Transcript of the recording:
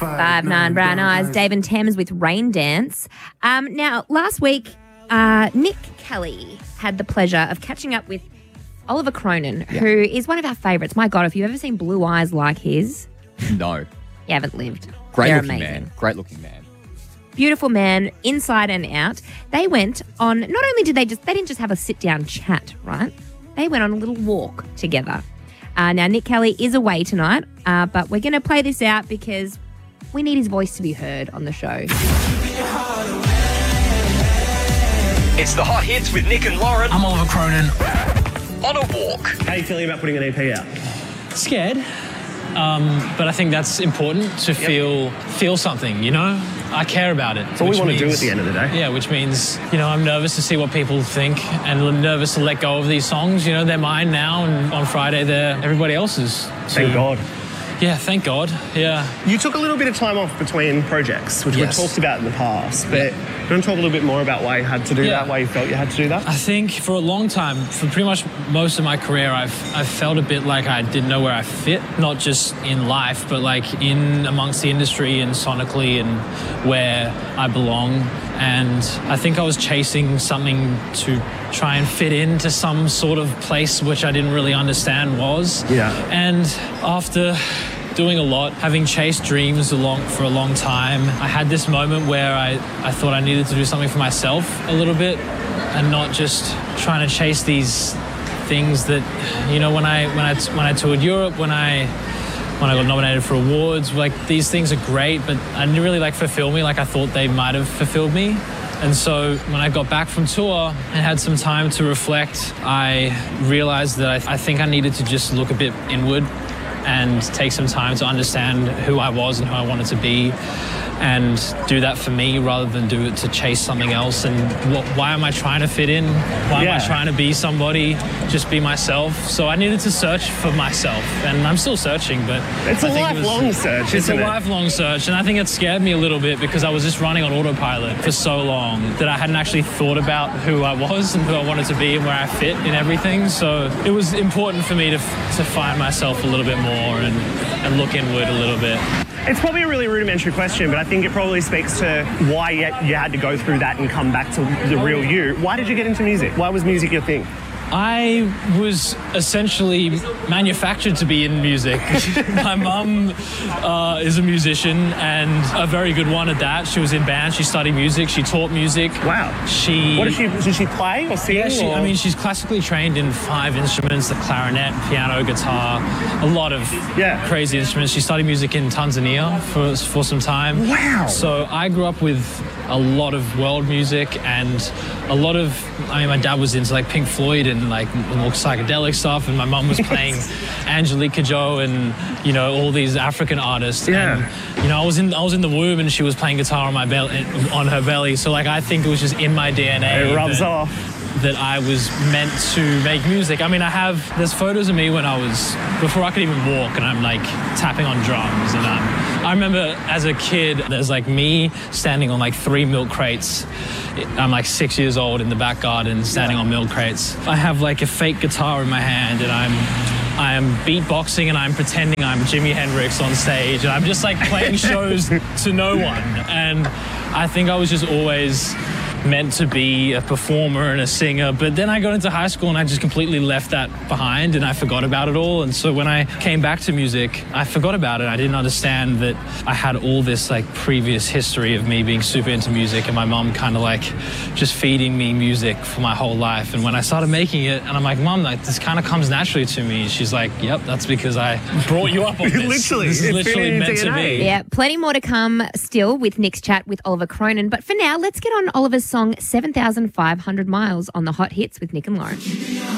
5'9" Brown Eyes, Dave and Thames with Rain Dance. Now, last week, Nick Kelly had the pleasure of catching up with Oliver Cronin, who is one of our favourites. My God, if you've ever seen blue eyes like his, No. you haven't lived. Great They're looking amazing. man. Great looking man. Beautiful man, inside and out. They went on, not only did they didn't just have a sit-down chat, right? They went on a little walk together. Now, Nick Kelly is away tonight, but we're going to play this out because we need his voice to be heard on the show. It's the Hot Hits with Nick and Lauren I'm Oliver Cronin. on a walk. How are you feeling about putting an EP out? Scared, but I think that's important to feel something, you know? I care about it. That's all we want to do at the end of the day. Yeah, which means, you know, I'm nervous to see what people think and nervous to let go of these songs. You know, they're mine now, and on Friday they're everybody else's. Thank God. Yeah, thank God. Yeah. You took a little bit of time off between projects, which Yes. we've talked about in the past, but do you want to talk a little bit more about why you had to do that, why you felt you had to do that? I think for a long time, for pretty much most of my career, I've felt a bit like I didn't know where I fit, not just in life, but like in amongst the industry and sonically and where I belong. And I think I was chasing something to try and fit into some sort of place which I didn't really understand was. Yeah. And after doing a lot, having chased dreams for a long time, I had this moment where I thought I needed to do something for myself a little bit and not just trying to chase these things that, you know, when I toured Europe, when I got nominated for awards, like these things are great, but I didn't really like fulfill me like I thought they might have fulfilled me. And so when I got back from tour and had some time to reflect, I realized that I think I needed to just look a bit inward and take some time to understand who I was and who I wanted to be and do that for me rather than do it to chase something else. And why am I trying to fit in? Why am I trying to be somebody? Just be myself. So I needed to search for myself, and I'm still searching, but It's a lifelong search, It's isn't a it? lifelong search, and I think it scared me a little bit because I was just running on autopilot for so long that I hadn't actually thought about who I was and who I wanted to be and where I fit in everything. So it was important for me to find myself a little bit more and look inward a little bit. It's probably a really rudimentary question, but I think it probably speaks to why you had to go through that and come back to the real you. Why did you get into music? Why was music your thing? I was essentially manufactured to be in music. My mum is a musician and a very good one at that. She was in band, she studied music, she taught music. Wow. Did she play or sing? Yeah, she's classically trained in 5 instruments, the clarinet, piano, guitar, a lot of crazy instruments. She studied music in Tanzania for some time. Wow. So I grew up with a lot of world music and a lot of, my dad was into like Pink Floyd and like more psychedelic stuff, and my mum was playing Angelique Kidjo and, you know, all these African artists. Yeah. And, you know, I was in the womb and she was playing guitar on her belly. So like I think it was just in my DNA. It rubs off. That I was meant to make music. I mean, there's photos of me before I could even walk, and I'm like tapping on drums. And I remember as a kid, there's like me standing on like 3 milk crates. I'm like 6 years old in the back garden standing on milk crates. I have like a fake guitar in my hand, and I am beatboxing and I'm pretending I'm Jimi Hendrix on stage, and I'm just like playing shows to no one. And I think I was just always meant to be a performer and a singer, but then I got into high school and I just completely left that behind and I forgot about it all. And so when I came back to music, I forgot about it. I didn't understand that I had all this like previous history of me being super into music and my mom kind of like just feeding me music for my whole life. And when I started making it, and I'm like, Mom, like, this kind of comes naturally to me. She's like, yep, that's because I brought you up on this. Literally, This is it's literally been in meant to DNA. be. Yeah, plenty more to come still with Nick's chat with Oliver Cronin. But for now, let's get on Oliver's song 7,500 Miles on the Hot Hits with Nick and Lauren.